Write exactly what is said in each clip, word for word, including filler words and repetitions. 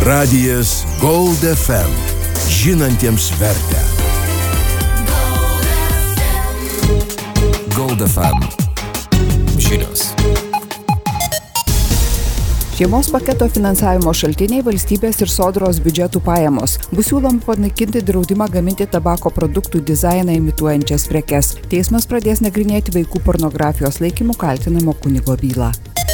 Radijas Gold F M. Žinantiems vertę. Gold F M. Žinios. Žiemos paketo finansavimo šaltiniai valstybės ir sodros biudžetų pajamos. Bus siūloma panaikinti draudimą gaminti tabako produktų dizainą imituojančias prekes. Teismas pradės nagrinėti vaikų pornografijos laikymų kaltinamo kunigo bylą.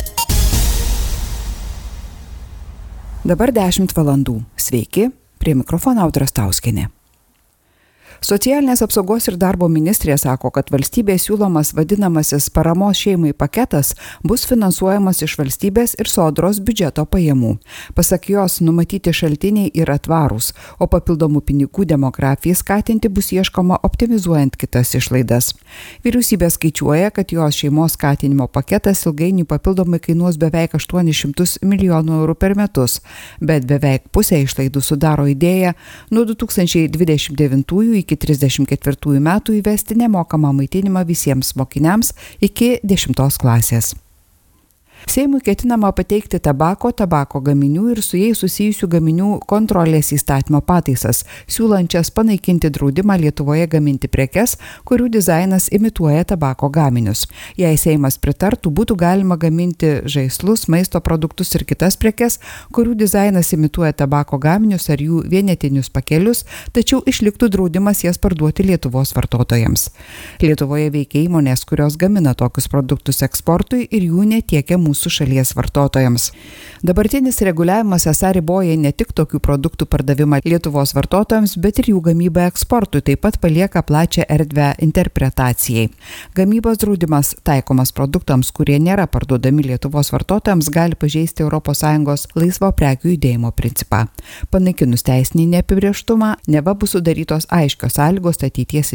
Dabar dešimt valandų. Sveiki, prie mikrofono Audra Stauskienė. Socialinės apsaugos ir darbo ministrė sako, kad valstybės siūlomas vadinamasis paramos šeimai paketas bus finansuojamas iš valstybės ir sodros biudžeto pajamų. Pasak jos, numatyti šaltiniai yra tvarūs, o papildomų pinigų demografijai skatinti bus ieškoma optimizuojant kitas išlaidas. Vyriausybė skaičiuoja, kad jos šeimos skatinimo paketas ilgainiui papildomai kainuos beveik aštuonis šimtus milijonų eurų per metus, bet beveik pusę išlaidų sudaro idėja nuo du tūkstančiai dvidešimt devintųjų iki trisdešimt ketvirtųjų metų įvesti nemokamą maitinimą visiems mokiniams iki dešimtos klasės. Seimui ketinama pateikti tabako, tabako gaminių ir su jais susijusių gaminių kontrolės įstatymo pataisas, siūlančias panaikinti draudimą Lietuvoje gaminti prekes, kurių dizainas imituoja tabako gaminius. Jei Seimas pritartų, būtų galima gaminti žaislus, maisto produktus ir kitas prekes, kurių dizainas imituoja tabako gaminius ar jų vienetinius pakelius, tačiau išliktų draudimas jas parduoti Lietuvos vartotojams. Lietuvoje veikia įmonės, kurios gamina tokius produktus eksportui ir jų netiekia mūsų mūsų šalies vartotojams. Dabartinis reguliavimas esą riboja ne tik tokių produktų pardavimą Lietuvos vartotojams, bet ir jų gamybą eksportui, taip pat palieka plačią erdvę interpretacijai. Gamybos draudimas taikomas produktams, kurie nėra parduodami Lietuvos vartotojams, gali pažeisti Europos Sąjungos laisvo prekių judėjimo principą. Panaikinus teisinį neapibrėžtumą, neva bus sudarytos aiškios sąlygos ateities